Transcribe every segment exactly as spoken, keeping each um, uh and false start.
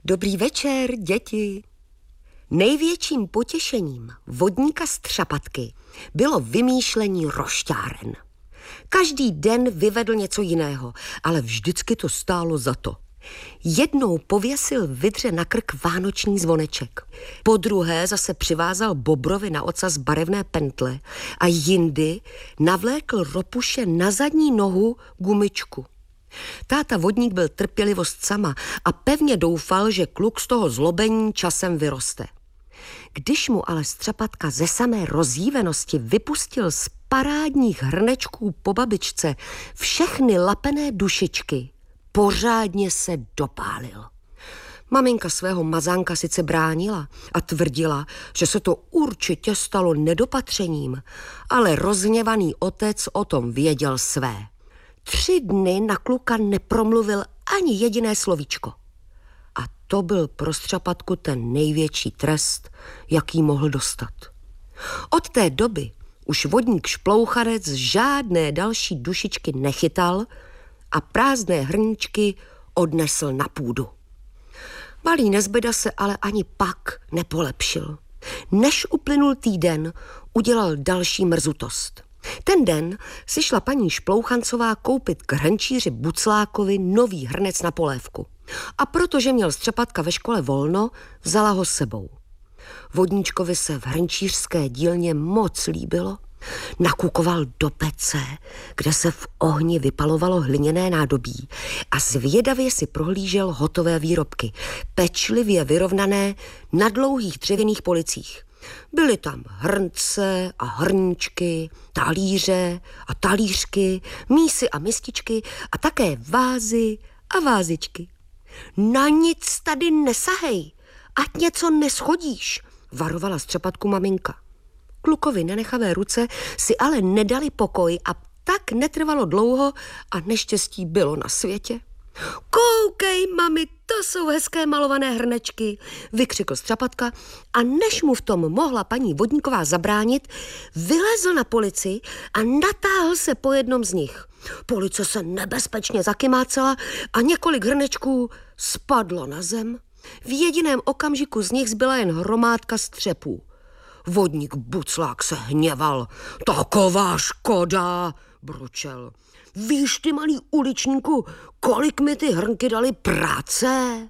Dobrý večer, děti. Největším potěšením vodníka Střapatky bylo vymýšlení rošťáren. Každý den vyvedl něco jiného, ale vždycky to stálo za to. Jednou pověsil Vydře na krk vánoční zvoneček. Podruhé zase přivázal Bobrovi na ocas barevné pentle a jindy navlékl Ropuše na zadní nohu gumičku. Táta vodník byl trpělivost sama a pevně doufal, že kluk z toho zlobení časem vyroste. Když mu ale Střapatka ze samé rozjívenosti vypustil z parádních hrnečků po babičce všechny lapené dušičky, pořádně se dopálil. Maminka svého mazánka sice bránila a tvrdila, že se to určitě stalo nedopatřením, ale rozhněvaný otec o tom věděl své. Tři dny na kluka nepromluvil ani jediné slovíčko. A to byl pro Střapatku ten největší trest, jaký mohl dostat. Od té doby už vodník Šploucharec žádné další dušičky nechytal a prázdné hrníčky odnesl na půdu. Malý Nezbeda se ale ani pak nepolepšil. Než uplynul týden, udělal další mrzutost. Ten den si šla paní Šplouchancová koupit k hrnčíři Buclákovi nový hrnec na polévku. A protože měl Střapatka ve škole volno, vzala ho s sebou. Vodníčkovi se v hrnčířské dílně moc líbilo. Nakukoval do pece, kde se v ohni vypalovalo hliněné nádobí a zvědavě si prohlížel hotové výrobky, pečlivě vyrovnané na dlouhých dřevěných policích. Byly tam hrnce a hrníčky, talíře a talířky, mísy a mističky a také vázy a vázičky. Na nic tady nesahej, ať něco neschodíš, varovala Střapatku maminka. Klukovi nenechavé ruce si ale nedali pokoj a tak netrvalo dlouho a neštěstí bylo na světě. Koukej, mami, to jsou hezké malované hrnečky, vykřikl Střapatka a než mu v tom mohla paní Vodníková zabránit, vylezl na polici a natáhl se po jednom z nich. Police se nebezpečně zakymácela a několik hrnečků spadlo na zem. V jediném okamžiku z nich zbyla jen hromádka střepů. Vodník Buclák se hněval. Taková škoda, bručel. Víš ty, malý uličníku, kolik mi ty hrnky dali práce?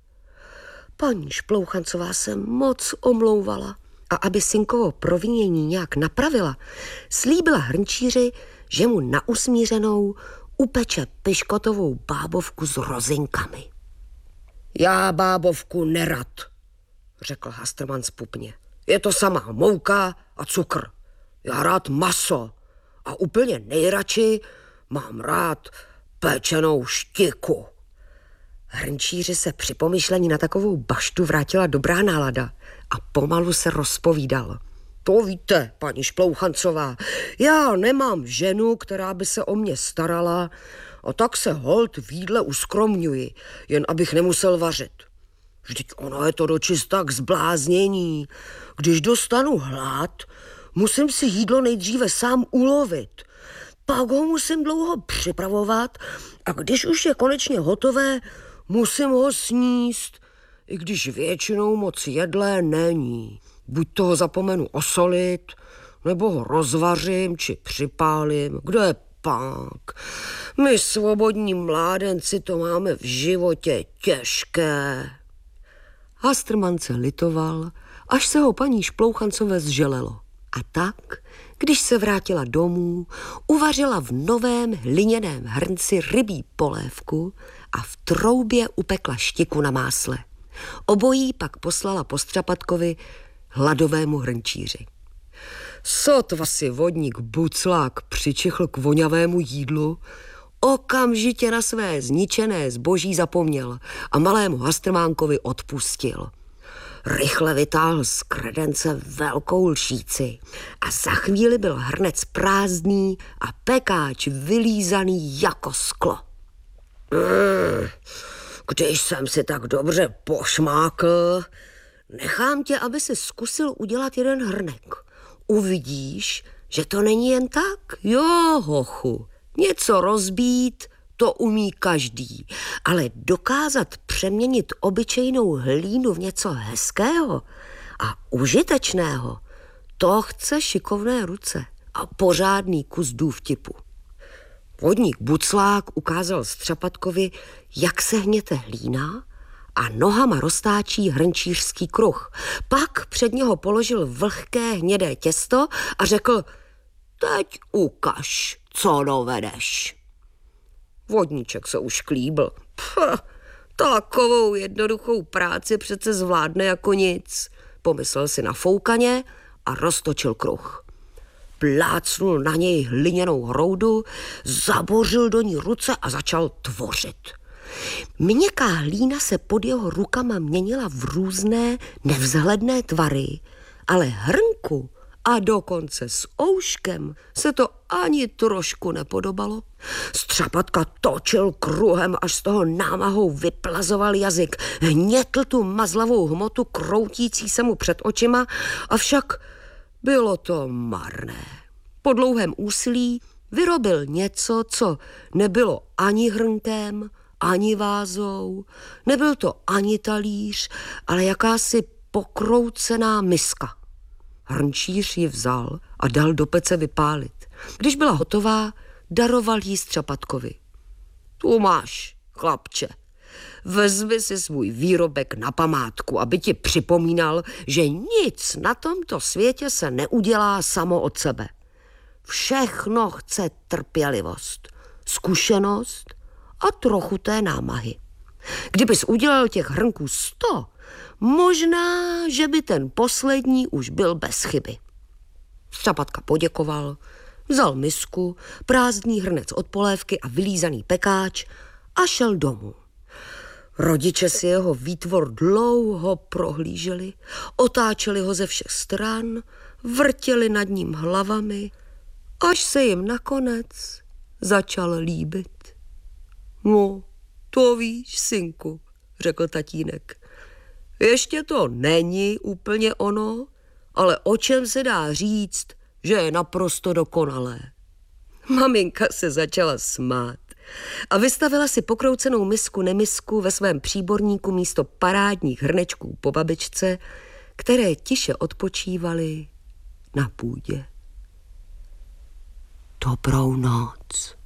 Paní Šplouchancová se moc omlouvala a aby synkovo provinění nějak napravila, slíbila hrnčíři, že mu na usmířenou upeče piškotovou bábovku s rozinkami. Já bábovku nerad, řekl Hastrman zpupně. Je to samá mouka a cukr. Já rád maso a úplně nejradši mám rád péčenou štiku. Hrnčíři se při pomyšlení na takovou baštu vrátila dobrá nálada a pomalu se rozpovídal. To víte, paní Šplouchancová, já nemám ženu, která by se o mě starala, a tak se holt v jídle uskromňuji, jen abych nemusel vařit. Vždyť ono je to dočista k zbláznění. Když dostanu hlad, musím si jídlo nejdříve sám ulovit. Pak ho musím dlouho připravovat a když už je konečně hotové, musím ho sníst, i když většinou moc jedlé není. Buď toho zapomenu osolit, nebo ho rozvařím či připálím. Kdo je pak? My svobodní mládenci to máme v životě těžké. Hastrman se litoval, až se ho paní Šplouchancové zželelo. A tak, když se vrátila domů, uvařila v novém hliněném hrnci rybí polévku a v troubě upekla štiku na másle. Obojí pak poslala po Střapatkovi hladovému hrnčíři. Sotva si vodník Buclák přičichl k voňavému jídlu, okamžitě na své zničené zboží zapomněl a malému Hastrmánkovi odpustil. Rychle vytáhl z kredence velkou lžíci a za chvíli byl hrnec prázdný a pekáč vylízaný jako sklo. Mm, když jsem si tak dobře pošmákl, nechám tě, aby si zkusil udělat jeden hrnek. Uvidíš, že to není jen tak. Jo, hochu, něco rozbít, to umí každý, ale dokázat přeměnit obyčejnou hlínu v něco hezkého a užitečného, to chce šikovné ruce a pořádný kus důvtipu. Vodník Buclák ukázal Střapatkovi, jak se hněte hlína a nohama roztáčí hrnčířský kruh. Pak před něho položil vlhké hnědé těsto a řekl: teď ukaž, co dovedeš. Vodníček se už klíbl. Pff, takovou jednoduchou práci přece zvládne jako nic. Pomyslel si na foukaně a roztočil kruh. Plácnul na něj hliněnou hroudu, zabořil do ní ruce a začal tvořit. Měkká hlína se pod jeho rukama měnila v různé nevzhledné tvary, ale hrnku a dokonce s ouškem se to ani trošku nepodobalo. Střapatka točil kruhem, až z toho námahou vyplazoval jazyk, hnětl tu mazlavou hmotu kroutící se mu před očima, avšak bylo to marné. Po dlouhém úsilí vyrobil něco, co nebylo ani hrnkem, ani vázou, nebyl to ani talíř, ale jakási pokroucená miska. Hrnčíř ji vzal a dal do pece vypálit. Když byla hotová, daroval jí Střapatkovi. Tu máš, chlapče. Vezmi si svůj výrobek na památku, aby ti připomínal, že nic na tomto světě se neudělá samo od sebe. Všechno chce trpělivost, zkušenost a trochu té námahy. Kdybys udělal těch hrnků sto, možná, že by ten poslední už byl bez chyby. Střapatka poděkoval, vzal misku, prázdný hrnec od polévky a vylízaný pekáč a šel domů. Rodiče si jeho výtvor dlouho prohlíželi, otáčeli ho ze všech stran, vrtěli nad ním hlavami, až se jim nakonec začal líbit. No, to víš, synku, řekl tatínek. Ještě to není úplně ono, ale o čem se dá říct, že je naprosto dokonalé. Maminka se začala smát a vystavila si pokroucenou misku nemisku ve svém příborníku místo parádních hrnečků po babičce, které tiše odpočívaly na půdě. Dobrou noc.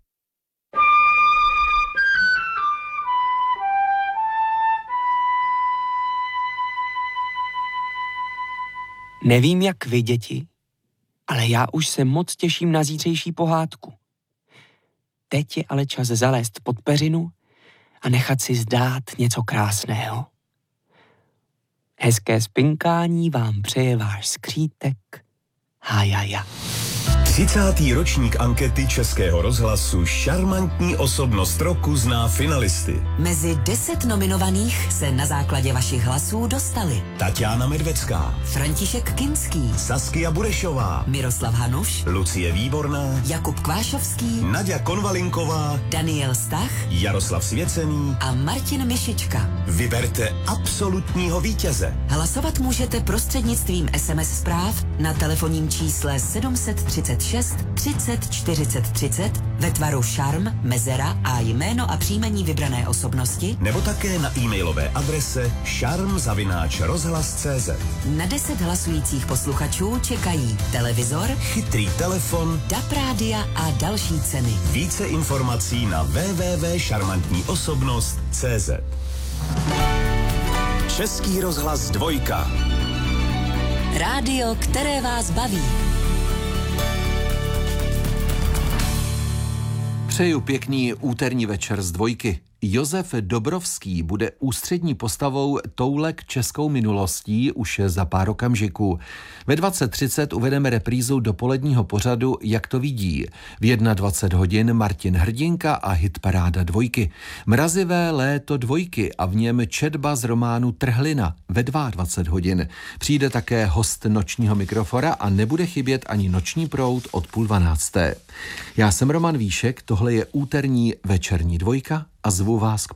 Nevím, jak vy, děti, ale já už se moc těším na zítřejší pohádku. Teď je ale čas zalézt pod peřinu a nechat si zdát něco krásného. Hezké spinkání vám přeje váš skřítek Hájaja. třicátý ročník ankety Českého rozhlasu Šarmantní osobnost roku zná finalisty. Mezi deset nominovaných se na základě vašich hlasů dostali Tatiana Medvecká, František Kinský, Saskia Burešová, Miroslav Hanuš, Lucie Výborná, Jakub Kvášovský, Naďa Konvalinková, Daniel Stach, Jaroslav Svěcený a Martin Mišička. Vyberte absolutního vítěze. Hlasovat můžete prostřednictvím es em es zpráv na telefonním čísle sedm set třicet šest třicet čtyřicet třicet ve tvaru šarm, mezera a jméno a příjmení vybrané osobnosti, nebo také na e-mailové adrese šarm zavináč rozhlas tečka cé zet. Na deset hlasujících posluchačů čekají televizor, Chytrý telefon, D A B rádia a další ceny. Více informací na w w w tečka šarmantní osobnost tečka cé zet. Český rozhlas dvojka. Rádio, které vás baví. Přeju pěkný úterní večer z dvojky. Josef Dobrovský bude ústřední postavou Toulek českou minulostí už za pár okamžiků. Ve dvacet třicet uvedeme reprízu dopoledního pořadu Jak to vidí. V dvacet jedna hodin Martin Hrdinka a hitparáda dvojky. Mrazivé léto dvojky a v něm četba z románu Trhlina ve dvacet dva hodin. Přijde také host nočního mikrofora a nebude chybět ani noční proud od půl dvanácté. Já jsem Roman Víšek, tohle je úterní večerní dvojka a zvu vás k